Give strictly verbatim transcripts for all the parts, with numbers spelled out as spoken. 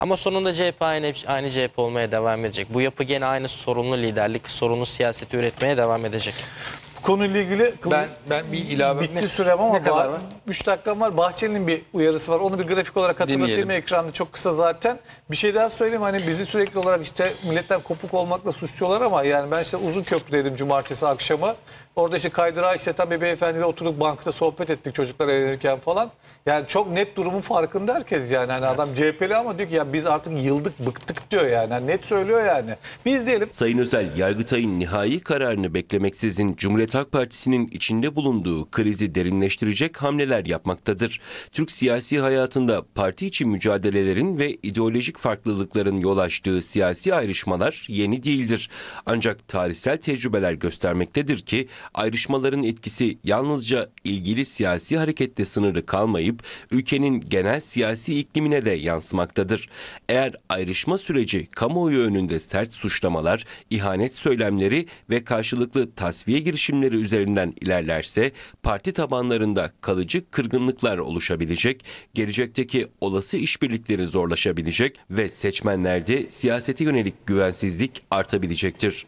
Ama sonunda C H P aynı, aynı C H P olmaya devam edecek. Bu yapı gene aynı sorunlu liderlik, sorunlu siyaseti üretmeye devam edecek. Bu konuyla ilgili Ben ben bir ilave bitti ne, sürem ama ne kadar var? üç dakikam var. Bahçeli'nin bir uyarısı var. Onu bir grafik olarak hatırlatayım Dinleyelim. ekranda. Çok kısa zaten. Bir şey daha söyleyeyim. Hani bizi sürekli olarak işte milletten kopuk olmakla suçluyorlar ama yani ben işte Uzunköprü'deydim cumartesi akşamı. Orada işte kaydırağı işleten bir beyefendiyle oturduk bankta sohbet ettik çocuklar eğlenirken falan. Yani çok net durumun farkında herkes yani. Hani adam C H P'li ama diyor ki ya biz artık yıldık bıktık diyor yani. Yani net söylüyor yani. Bir izleyelim. Sayın Özel, Yargıtay'ın nihai kararını beklemeksizin Cumhuriyet Halk Partisi'nin içinde bulunduğu krizi derinleştirecek hamleler yapmaktadır. Türk siyasi hayatında parti içi mücadelelerin ve ideolojik farklılıkların yol açtığı siyasi ayrışmalar yeni değildir. Ancak tarihsel tecrübeler göstermektedir ki ayrışmaların etkisi yalnızca ilgili siyasi harekette sınırlı kalmayıp ülkenin genel siyasi iklimine de yansımaktadır. Eğer ayrışma süreci kamuoyu önünde sert suçlamalar, ihanet söylemleri ve karşılıklı tasfiye girişimleri üzerinden ilerlerse parti tabanlarında kalıcı kırgınlıklar oluşabilecek, gelecekteki olası işbirlikleri zorlaşabilecek ve seçmenlerde siyasete yönelik güvensizlik artabilecektir.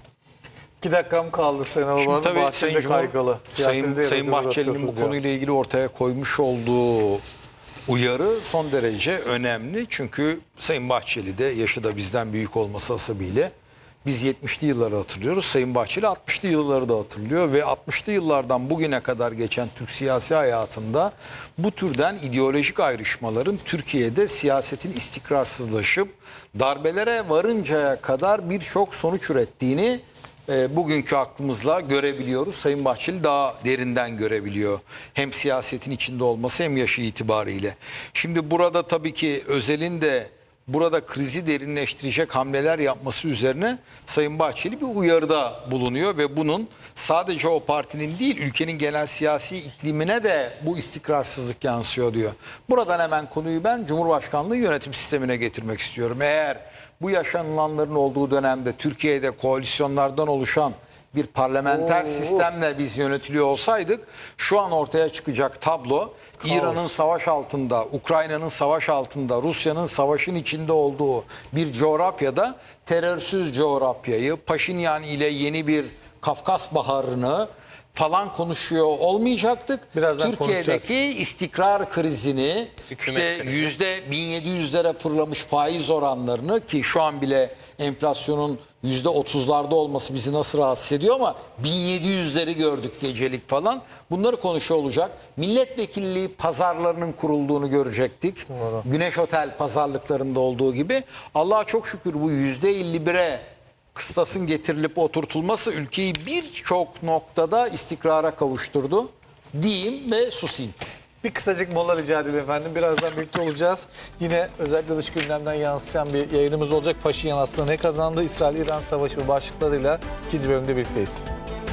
İki dakikam kaldı Sayın Alabama. Tabii Bahçeli Sayın, Cumhur, kaygılı. Sayın, Siyasete Sayın yazılı Bahçeli'nin bu atıyorsunuz diyor. konuyla ilgili ortaya koymuş olduğu uyarı son derece önemli. Çünkü Sayın Bahçeli de yaşı da bizden büyük olması hasebiyle biz yetmişli yılları hatırlıyoruz. Sayın Bahçeli altmışlı yılları da hatırlıyor ve altmışlı yıllardan bugüne kadar geçen Türk siyasi hayatında bu türden ideolojik ayrışmaların Türkiye'de siyasetin istikrarsızlaşıp darbelere varıncaya kadar birçok sonuç ürettiğini E, bugünkü aklımızla görebiliyoruz. Sayın Bahçeli daha derinden görebiliyor. Hem siyasetin içinde olması hem yaşı itibariyle. Şimdi burada tabii ki Özel'in de burada krizi derinleştirecek hamleler yapması üzerine Sayın Bahçeli bir uyarıda bulunuyor ve bunun sadece o partinin değil ülkenin genel siyasi iklimine de bu istikrarsızlık yansıyor diyor. Buradan hemen konuyu ben Cumhurbaşkanlığı yönetim sistemine getirmek istiyorum. Eğer bu yaşanılanların olduğu dönemde Türkiye'de koalisyonlardan oluşan bir parlamenter Oo. sistemle biz yönetiliyor olsaydık şu an ortaya çıkacak tablo İran'ın savaş altında, Ukrayna'nın savaş altında, Rusya'nın savaşın içinde olduğu bir coğrafyada terörsüz coğrafyayı, Paşinyan ile yeni bir Kafkas Baharı'nı falan konuşuyor olmayacaktık. Birazdan Türkiye'deki istikrar krizini, Hükümet işte krizi. yüzde bin yedi yüzlere fırlamış faiz oranlarını ki şu an bile enflasyonun yüzde otuzlarda olması bizi nasıl rahatsız ediyor ama bin yedi yüzleri gördük gecelik falan. Bunları konuşuyor olacak. Milletvekilliği pazarlarının kurulduğunu görecektik. Doğru. Güneş Otel pazarlıklarında olduğu gibi. Allah'a çok şükür bu yüzde elli bire kıstasın getirilip oturtulması ülkeyi birçok noktada istikrara kavuşturdu diyeyim ve susayım. Bir kısacık mola rica edelim efendim. Birazdan birlikte olacağız. Yine özellikle dış gündemden yansıyan bir yayınımız olacak. Paşinyan aslında ne kazandı? İsrail-İran savaşı ve başlıklarıyla ikinci bölümde birlikteyiz.